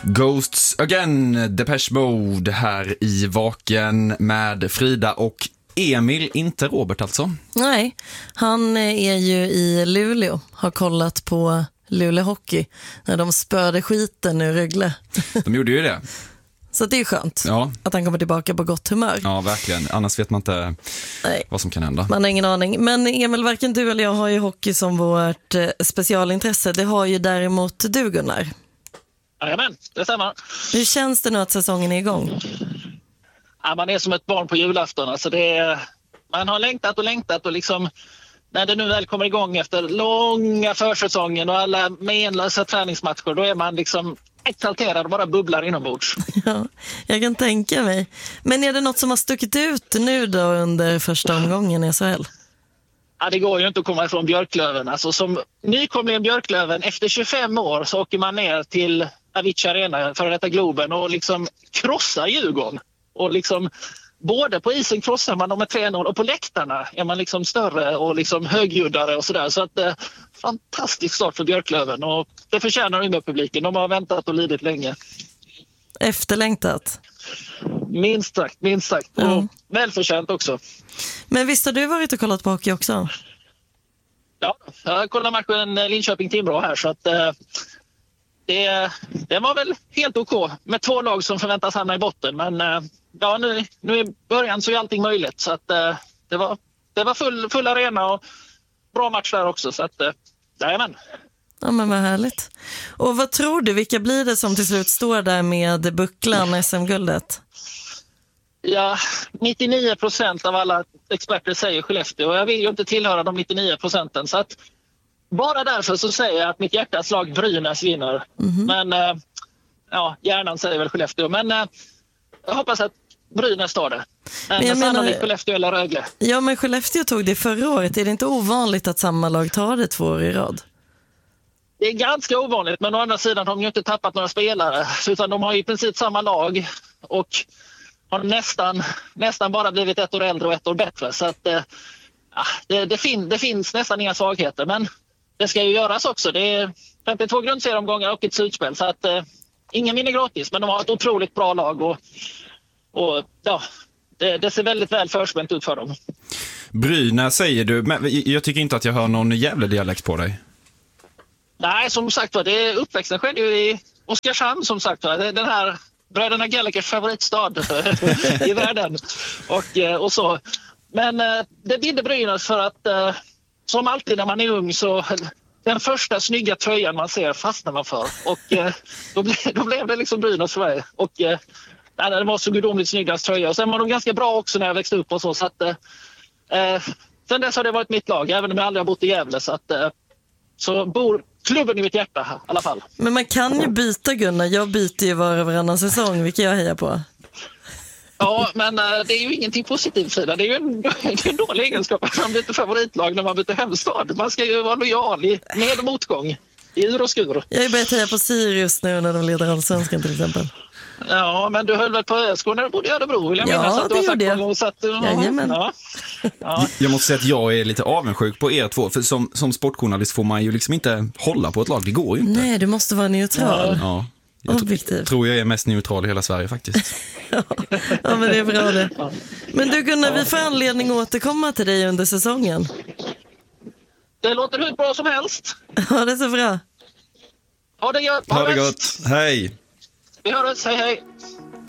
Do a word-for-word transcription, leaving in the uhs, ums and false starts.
Ghosts Again, Depeche Mode här i Vaken med Frida och Emil, inte Robert alltså. Nej, han är ju i Luleå, har kollat på Luleå Hockey när de spörde skiten ur Rögle. De gjorde ju det. Så det är skönt ja. att han kommer tillbaka på gott humör. Ja, verkligen. Annars vet man inte Nej. vad som kan hända. Man har ingen aning. Men Emil, varken du eller jag har ju hockey som vårt eh, specialintresse. Det har ju däremot du, Gunnar. Jajamän, det stämmer. Hur känns det nu att säsongen är igång? Ja, man är som ett barn på julafton. Alltså det är, man har längtat och längtat och liksom när det nu väl kommer igång efter långa försäsongen och alla menlösa träningsmatcher, då är man liksom exalterad och bara bubblar inombords. Ja, jag kan tänka mig. Men är det något som har stuckit ut nu då under första omgången i S H L? Ja, det går ju inte att komma ifrån Björklöven. Alltså, som nykomling Björklöven, efter tjugofem år så åker man ner till Avicii Arena, före detta Globen, och liksom krossar Djurgården. Och liksom, både på isen krossar man dem med tre noll och på läktarna är man liksom större och liksom högljuddare och sådär. Så att eh, fantastisk start för Björklöven och det förtjänar Umeå-publiken. De har väntat och lidit länge. Efterlängtat. Minst sagt, minst sagt. Och mm. välförtjänt också. Men visst har du varit och kollat på hockey också? Ja, jag kollade matchen Linköping-Timrå här så att eh, det, det var väl helt okej med två lag som förväntas hamna i botten. Men eh, ja, nu, nu i början så är allting möjligt. Så att eh, det var, det var full, full arena och bra match där också. Så att, eh, jajamän. Ja, men vad härligt. Och vad tror du, vilka blir det som till slut står där med bucklan S M-guldet? Ja, nittionio procent av alla experter säger Skellefteå och jag vill ju inte tillhöra de nittionio procenten. Så att bara därför så säger jag att mitt hjärtas lag Brynäs vinner. Mm-hmm. Men äh, ja, hjärnan säger väl Skellefteå. Men äh, jag hoppas att Brynäs tar det. Men jag menar Skellefteå eller Rögle. Ja, men Skellefteå tog det förra året. Är det inte ovanligt att samma lag tar det två år i rad? Det är ganska ovanligt, men å andra sidan har de ju inte tappat några spelare. Utan de har i princip samma lag och har nästan, nästan bara blivit ett år äldre och ett år bättre. Så att, äh, det, det, fin, det finns nästan inga svagheter, men det ska ju göras också. Det är femtiotvå grundserieomgångar och ett slutspel. Så att äh, ingen vinner gratis, men de har ett otroligt bra lag och, och ja, det, det ser väldigt väl förspänt ut för dem. Brynäs säger du, men jag tycker inte att jag hör någon jävla dialekt på dig. Nej, som sagt var, det uppväxten skedde ju i Oskarshamn som sagt var. Den här bröderna Gallagers favoritstad i världen och, och så. Men det bidde Brynäs för att som alltid när man är ung så den första snygga tröjan man ser fastnar man för. Och då, ble, då blev det liksom Brynäs för mig. Och det var så gudomligt snyggast tröja. Och sen var de ganska bra också när jag växte upp och så. Så att, eh, sen dess har det varit mitt lag, även om jag aldrig har bott i Gävle. Så, att, eh, så bor klubben i mitt hjärta här, i alla fall. Men man kan ju byta, Gunnar. Jag byter ju var och varannan säsong, vilket jag hejar på. Ja, men äh, det är ju ingenting positivt sida. Det är ju en, det är en dålig egenskap att man byter favoritlag när man byter hemstad. Man ska ju vara lojal i med och motgång, i ur och skur. Jag har ju börjat heja på Sirius nu när de leder allsvenskan till exempel. Ja, men du höll väl på Ösko när du bodde i Örebro, vill jag ja, minnas att du det har sagt gjorde jag. någon, så att, Jajamän. Ja. Ja. Jag måste säga att jag är lite avundsjuk på er två. För som, som sportjournalist får man ju liksom inte hålla på ett lag, det går ju inte. Nej, du måste vara neutral. Ja, jag objektiv. tror jag är mest neutral i hela Sverige faktiskt. ja. ja, men det är bra det. Men du Gunnar, vi får anledning att återkomma till dig under säsongen. Det låter hur bra som helst. Ja, det är så bra. Ha det gott. Ha det gott. Hej. Vi hörs, hej hej.